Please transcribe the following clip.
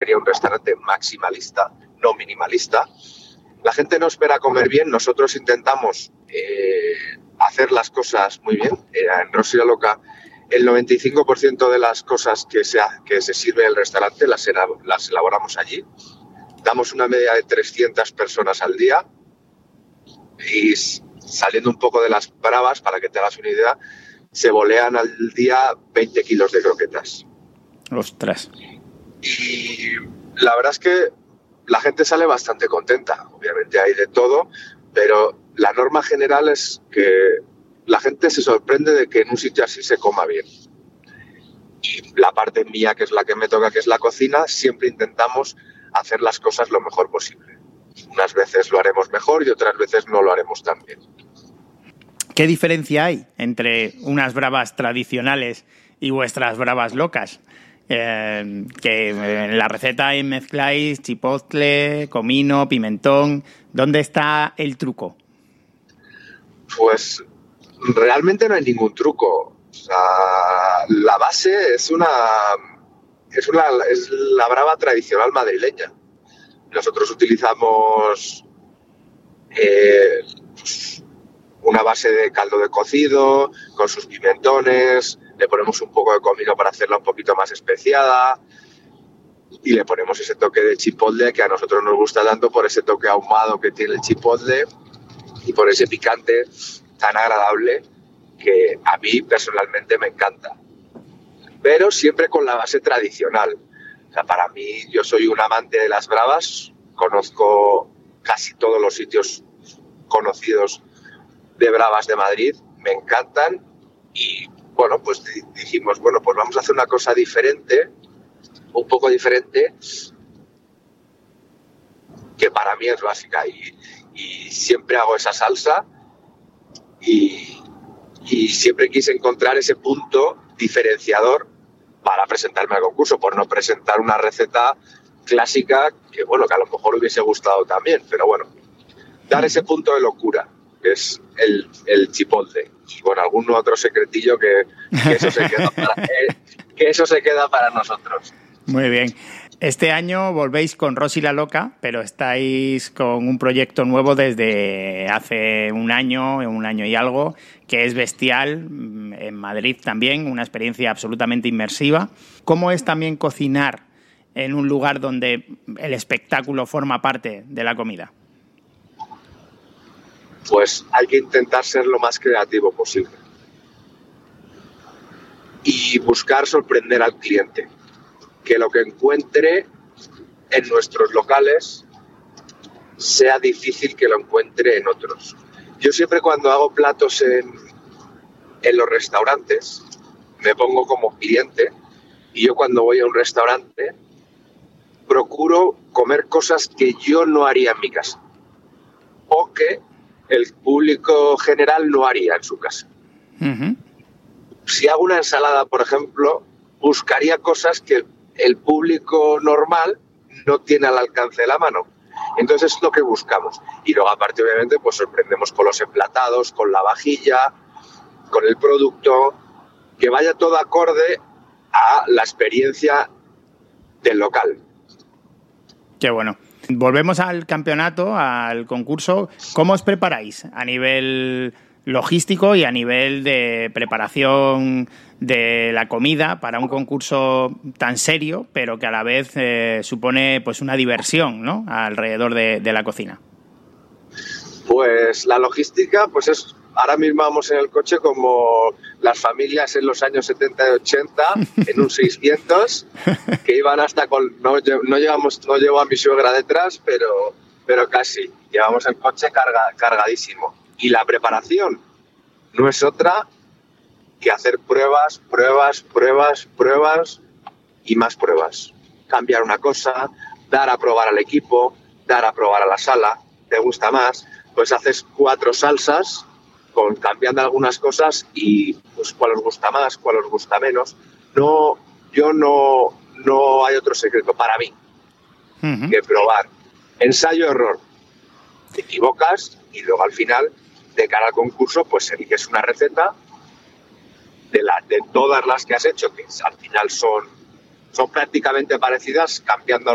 sería un restaurante maximalista, no minimalista. La gente no espera comer bien, nosotros intentamos hacer las cosas muy bien. En Rossi La Loca, el 95% de las cosas que se sirve en el restaurante las elaboramos allí. Damos una media de 300 personas al día y, saliendo un poco de las bravas, para que te hagas una idea, se volean al día 20 kilos de croquetas. ¡Ostras! Y la verdad es que la gente sale bastante contenta. Obviamente hay de todo, pero la norma general es que la gente se sorprende de que en un sitio así se coma bien. Y la parte mía, que es la que me toca, que es la cocina, siempre intentamos hacer las cosas lo mejor posible. Unas veces lo haremos mejor y otras veces no lo haremos tan bien. ¿Qué diferencia hay entre unas bravas tradicionales y vuestras bravas locas? Que en la receta mezcláis chipotle, comino, pimentón. ¿Dónde está el truco? Pues realmente no hay ningún truco. O sea, la base es la brava tradicional madrileña. Nosotros utilizamos una base de caldo de cocido con sus pimentones, le ponemos un poco de comino para hacerla un poquito más especiada y le ponemos ese toque de chipotle que a nosotros nos gusta tanto por ese toque ahumado que tiene el chipotle y por ese picante tan agradable que a mí personalmente me encanta. Pero siempre con la base tradicional. O sea, para mí, yo soy un amante de las bravas, conozco casi todos los sitios conocidos de bravas de Madrid, me encantan y bueno, pues dijimos, bueno, pues vamos a hacer una cosa diferente, un poco diferente, que para mí es básica y siempre hago esa salsa y siempre quise encontrar ese punto diferenciador para presentarme al concurso, por no presentar una receta clásica que, bueno, que a lo mejor hubiese gustado también, pero bueno, dar ese punto de locura, que es el chipotle. Y bueno, algún otro secretillo que eso se queda para nosotros. Muy bien. Este año volvéis con Rossi La Loca, pero estáis con un proyecto nuevo desde hace un año y algo, que es Bestial, en Madrid también, una experiencia absolutamente inmersiva. ¿Cómo es también cocinar en un lugar donde el espectáculo forma parte de la comida? Pues hay que intentar ser lo más creativo posible y buscar sorprender al cliente, que lo que encuentre en nuestros locales sea difícil que lo encuentre en otros. Yo siempre cuando hago platos en los restaurantes me pongo como cliente y yo cuando voy a un restaurante procuro comer cosas que yo no haría en mi casa o que el público general no haría en su casa. Uh-huh. Si hago una ensalada, por ejemplo, buscaría cosas que el público normal no tiene al alcance de la mano. Entonces es lo que buscamos. Y luego, aparte, obviamente, pues sorprendemos con los emplatados, con la vajilla, con el producto, que vaya todo acorde a la experiencia del local. Qué bueno. Volvemos al campeonato, al concurso. ¿Cómo os preparáis a nivel logístico y a nivel de preparación de la comida para un concurso tan serio, pero que a la vez supone pues una diversión, ¿no?, alrededor de la cocina? Pues la logística, pues es, ahora mismo vamos en el coche como las familias en los años 70 y 80, en un 600, que iban hasta con... No llevo a mi suegra detrás, pero casi. Llevamos el coche cargadísimo. Y la preparación no es otra que hacer pruebas y más pruebas. Cambiar una cosa, dar a probar al equipo, dar a probar a la sala. ¿Te gusta más? Pues haces 4 salsas, cambiando algunas cosas y pues cuál os gusta más, cuál os gusta menos. No hay otro secreto para mí que probar. Ensayo-error. Te equivocas y luego al final, de cara al concurso, pues eliges una receta de todas las que has hecho, que al final son prácticamente parecidas, cambiando